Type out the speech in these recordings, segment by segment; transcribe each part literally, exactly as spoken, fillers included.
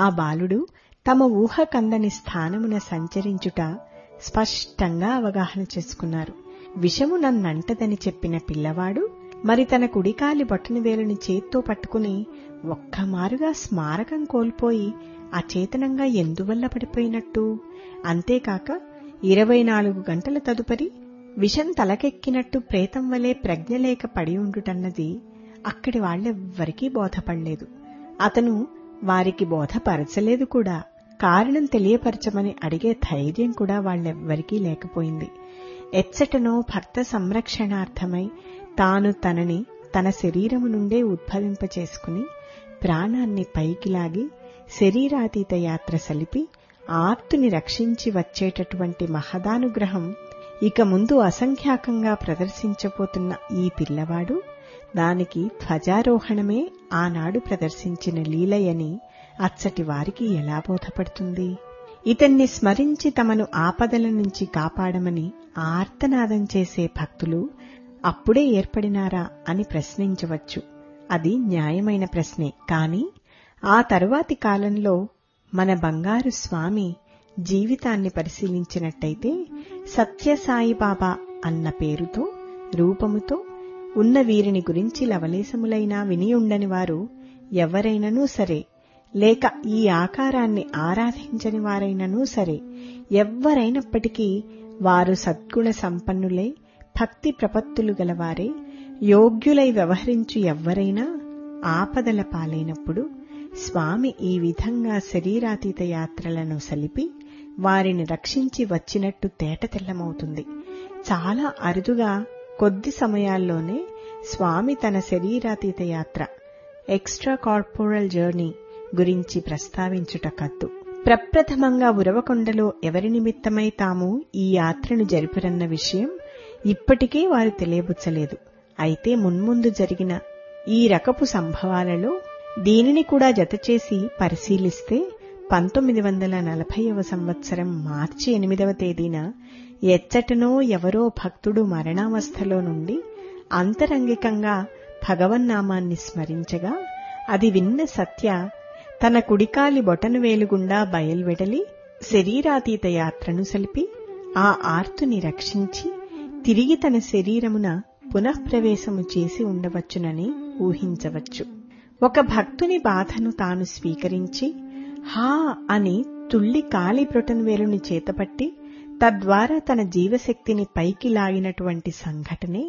బాలుడు తమ ఊహకందని స్థానమున సంచరించుట స్పష్టంగా అవగాహన చేసుకున్నారు. విషము నన్నంటదని చెప్పిన పిల్లవాడు మరి తన కుడికాలి బొటనవేలుని చేత్తో పట్టుకుని ఒక్కమారుగా స్మారకం కోల్పోయి అచేతనంగా ఎందువల్ల పడిపోయినట్టు? అంతేకాక ఇరవై నాలుగు గంటల తదుపరి విషం తలకెక్కినట్టు ప్రేతం వలె ప్రజ్ఞలేక పడి ఉండుటన్నది అక్కడి వాళ్లెవ్వరికీ బోధపడలేదు. అతను వారికి బోధపరచలేదు కూడా. కారణం తెలియపరచమని అడిగే ధైర్యం కూడా వాళ్లెవ్వరికీ లేకపోయింది. ఎచ్చటనో భక్త సంరక్షణార్థమై తాను తనని తన శరీరము నుండే ఉద్భవింపచేసుకుని ప్రాణాన్ని పైకి లాగి శరీరాతీత యాత్ర సలిపి ఆర్తుని రక్షించి వచ్చేటటువంటి మహదానుగ్రహం ఇక ముందు అసంఖ్యాకంగా ప్రదర్శించబోతున్న ఈ పిల్లవాడు దానికి ధ్వజారోహణమే ఆనాడు ప్రదర్శించిన లీలయని అచ్చటి వారికి ఎలా బోధపడుతుంది? ఇతన్ని స్మరించి తమను ఆపదల నుంచి కాపాడమని ఆర్తనాదం చేసే భక్తులు అప్పుడే ఏర్పడినారా అని ప్రశ్నించవచ్చు. అది న్యాయమైన ప్రశ్నే. కాని ఆ తరువాతి కాలంలో మన బంగారు స్వామి జీవితాన్ని పరిశీలించినట్టయితే సత్యసాయిబాబా అన్న పేరుతో రూపముతో ఉన్న వీరిని గురించి లవలేశములైనా వినియుండని వారు ఎవరైననూ సరే, లేక ఈ ఆకారాన్ని ఆరాధించని వారైననూ సరే, ఎవ్వరైనప్పటికీ వారు సద్గుణ సంపన్నులై భక్తి ప్రపత్తులు గలవారే, యోగ్యులై వ్యవహరించు ఎవ్వరైనా ఆపదల పాలైనప్పుడు స్వామి ఈ విధంగా శరీరాతీత యాత్రలను సలిపి వారిని రక్షించి వచ్చినట్టు తేటతెల్లమవుతుంది. చాలా అరుదుగా కొద్ది సమయాల్లోనే స్వామి తన శరీరాతీత యాత్ర ఎక్స్ట్రా కార్పోరల్ జర్నీ గురించి ప్రస్తావించుట కద్దు. ప్రప్రథమంగా ఉరవకొండలో ఎవరి నిమిత్తమై తాము ఈ యాత్రను జరిపిరన్న విషయం ఇప్పటికే వారు తెలియబుచ్చలేదు. అయితే మున్ముందు జరిగిన ఈ రకపు సంభవాలలో దీనిని కూడా జతచేసి పరిశీలిస్తే పంతొమ్మిది వందల నలభైవ సంవత్సరం మార్చి ఎనిమిదవ తేదీన ఎచ్చటనో ఎవరో భక్తుడు మరణావస్థలో నుండి అంతరంగికంగా భగవన్నామాన్ని స్మరించగా అది విన్న సత్య తన కుడికాలి బొటనవేలుగుండా బయల్వెడలి శరీరాతీత యాత్రను సలిపి ఆ ఆర్తుని రక్షించి తిరిగి తన శరీరమున పునఃప్రవేశము చేసి ఉండవచ్చునని ఊహించవచ్చు. ఒక భక్తుని బాధను తాను స్వీకరించి హా అని తుళ్లి కాలి బ్రొటనవేలుని చేతపట్టి తద్వారా తన జీవశక్తిని పైకి లాగినటువంటి సంఘటనే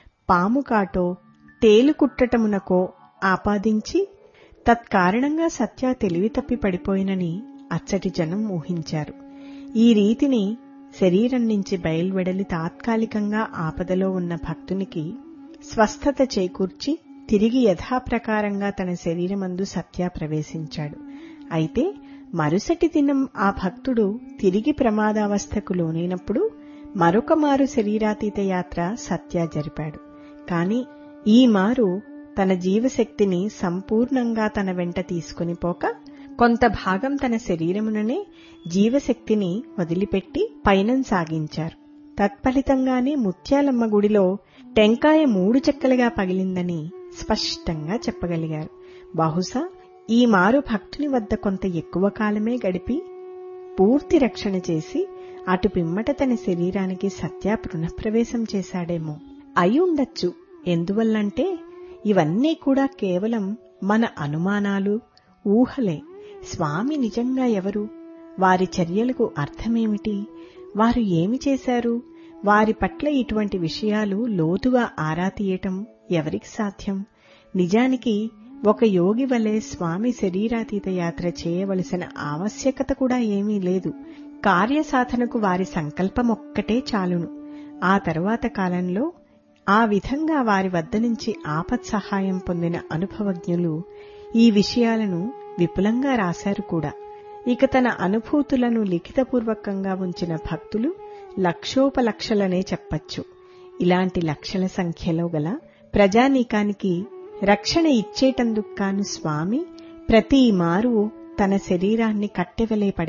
పాముకాటో తేలుకుట్టటమునకో ఆపాదించి తత్కారణంగా సత్య తెలివి తప్పి పడిపోయినని అచ్చటి జనం ఊహించారు. ఈ రీతిని శరీరం నుంచి బయల్వెడలి తాత్కాలికంగా ఆపదలో ఉన్న భక్తునికి స్వస్థత చేకూర్చి తిరిగి యథాప్రకారంగా తన శరీరమందు సత్య ప్రవేశించాడు. అయితే మరుసటి దినం ఆ భక్తుడు తిరిగి ప్రమాదావస్థకు లోనైనప్పుడు మరొక మారు శరీరాతీత యాత్ర సత్య జరిపాడు. కాని ఈ మారు తన జీవశక్తిని సంపూర్ణంగా తన వెంట తీసుకుని పోక కొంత భాగం తన శరీరముననే జీవశక్తిని వదిలిపెట్టి పయనం సాగించారు. తత్ఫలితంగానే ముత్యాలమ్మ గుడిలో టెంకాయ మూడు చెక్కలుగా పగిలిందని స్పష్టంగా చెప్పగలిగారు. బహుశా ఈ మారు భక్తుని వద్ద కొంత ఎక్కువ కాలమే గడిపి పూర్తి రక్షణ చేసి అటు పిమ్మట తన శరీరానికి సత్య పునఃప్రవేశం చేశాడేమో. అయి ఉండొచ్చు. ఎందువల్లంటే ఇవన్నీ కూడా కేవలం మన అనుమానాలు, ఊహలే. స్వామి నిజంగా ఎవరు? వారి చర్యలకు అర్థమేమిటి? వారు ఏమి చేశారు? వారి పట్ల ఇటువంటి విషయాలు లోతుగా ఆరా తీయటం ఎవరికి సాధ్యం? నిజానికి ఒక యోగి వలె స్వామి శరీరాతీత యాత్ర చేయవలసిన ఆవశ్యకత కూడా ఏమీ లేదు. కార్యసాధనకు వారి సంకల్పమొక్కటే చాలును. ఆ తరువాత కాలంలో ఆ విధంగా వారి వద్ద నుంచి ఆపత్సహాయం పొందిన అనుభవజ్ఞులు ఈ విషయాలను విపులంగా రాశారు కూడా. ఇక తన అనుభూతులను లిఖితపూర్వకంగా ఉంచిన భక్తులు లక్షోపలక్షలనే చెప్పచ్చు. ఇలాంటి లక్షల సంఖ్యలో గల ప్రజానీకానికి రక్షణ ఇచ్చేటందుకు కాను స్వామి ప్రతి మారు తన శరీరాన్ని కట్టెవలే